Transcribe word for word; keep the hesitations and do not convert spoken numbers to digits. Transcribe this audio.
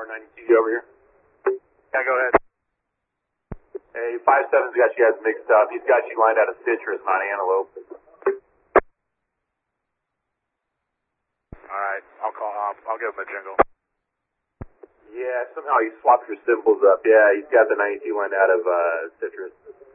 Tower ninety-two, you over here? Yeah, go ahead. Hey, five seven's got you guys mixed up. He's got you lined out of citrus, not antelope. All right, I'll call. I'll, I'll give him a jingle. Yeah, somehow he swapped your symbols up. Yeah, he's got the ninety-two lined out of uh, citrus.